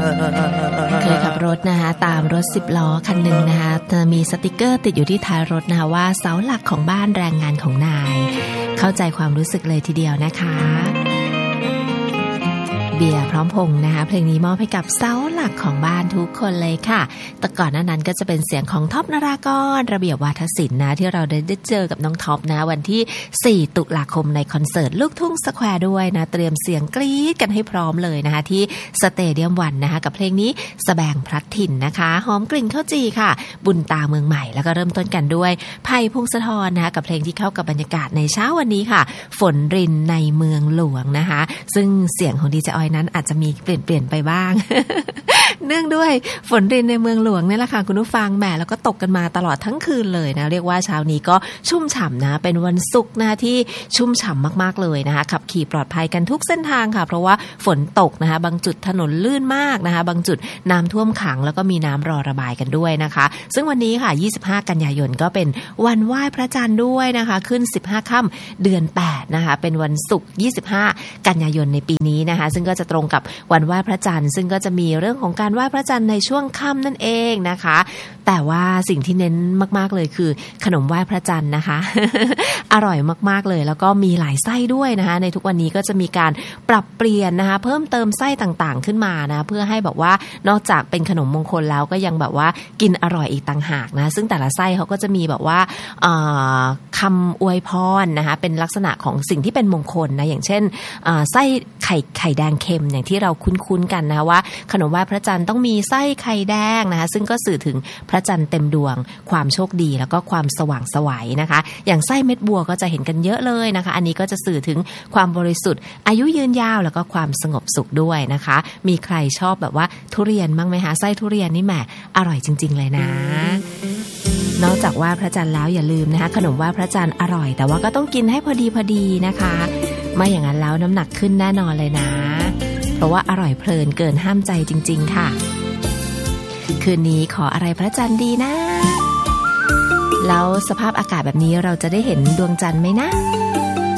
เคยขับรถนะคะตามรถ10ล้อคันหนึ่งนะคะมีสติกเกอร์ติดอยู่ที่ท้ายรถนะคะว่าเสาหลักของบ้านแรงงานของนายเข้าใจความรู้สึกเลยทีเดียวนะคะเบียร์พร้อมพงษ์นะคะเพลงนี้มอบให้กับเสาหลักของบ้านทุกคนเลยค่ะแต่ก่อนหน้านั้นก็จะเป็นเสียงของท็อปนรากรระเบียบวาทศิลป์นะที่เราได้เจอกับน้องท็อปนะวันที่4ตุลาคมในคอนเสิร์ตลูกทุ่งสแควร์ด้วยนะเตรียมเสียงกรี๊ดกันให้พร้อมเลยนะคะที่สเตเดียมวันนะคะกับเพลงนี้สแบงพลัดถิ่นนะคะหอมกลิ่นข้าวจีค่ะบุญตาเมืองใหม่แล้วก็เริ่มต้นกันด้วยไผ่พงศธรนะคะกับเพลงที่เข้ากับบรรยากาศในเช้าวันนี้ค่ะฝนรินในเมืองหลวงนะคะซึ่งเสียงของดีเจออยนั้นอาจจะมีเปลี่ยนไปบ้าง เนื่องด้วยฝนรินในเมืองหลวงนี่แหละค่ะคุณผู้ฟังแหมแล้วก็ตกกันมาตลอดทั้งคืนเลยนะเรียกว่าเช้านี้ก็ชุ่มฉ่ำนะเป็นวันศุกร์นะที่ชุ่มฉ่ำมากๆเลยนะคะขับขี่ปลอดภัยกันทุกเส้นทางค่ะเพราะว่าฝนตกนะคะบางจุดถนนลื่นมากนะคะบางจุดน้ำท่วมขังแล้วก็มีน้ำรอระบายกันด้วยนะคะซึ่งวันนี้ค่ะ25กันยายนก็เป็นวันไหว้พระจันทร์ด้วยนะคะขึ้น15ค่ำเดือน8นะคะเป็นวันศุกร์25กันยายนในปีนี้นะคะซึ่งก็จะตรงกับวันไหว้พระจันทร์ซึ่งก็จะมีเรื่องของการไหว้พระจันทร์ในช่วงค่ำนั่นเองนะคะแต่ว่าสิ่งที่เน้นมากๆเลยคือขนมไหว้พระจันทร์นะคะ อร่อยมากๆเลยแล้วก็มีหลายไส้ด้วยนะคะในทุกวันนี้ก็จะมีการปรับเปลี่ยนนะคะเพิ่มเติมไส้ต่างๆขึ้นมานะเพื่อให้แบบว่านอกจากเป็นขนมมงคลแล้วก็ยังแบบว่ากินอร่อยอีกต่างหากนะซึ่งแต่ละไส้เขาก็จะมีแบบว่าคำอวยพรนะคะเป็นลักษณะของสิ่งที่เป็นมงคลนะอย่างเช่นไส้ไข่แดงเค็มอย่างที่เราคุ้นๆกันนะว่าขนมไหว้พระจันทร์ต้องมีไส้ไข่แดงนะคะซึ่งก็สื่อถึงพระจันทร์เต็มดวงความโชคดีแล้วก็ความสว่างไสวนะคะอย่างไส้เม็ดบัวก็จะเห็นกันเยอะเลยนะคะอันนี้ก็จะสื่อถึงความบริสุทธิ์อายุยืนยาวแล้วก็ความสงบสุขด้วยนะคะมีใครชอบแบบว่าทุเรียนบ้างไหมคะไส้ทุเรียนนี่แหมอร่อยจริงๆเลยนะนอกจากไหว้พระจันทร์แล้วอย่าลืมนะคะขนมไหว้พระจันทร์อร่อยแต่ว่าก็ต้องกินให้พอดีนะคะไม่อย่างนั้นแล้วน้ำหนักขึ้นแน่นอนเลยนะเพราะว่าอร่อยเพลินเกินห้ามใจจริงๆค่ะคืนนี้ขออะไรพระจันทร์ดีนะแล้วสภาพอากาศแบบนี้เราจะได้เห็นดวงจันทร์ไหมนะ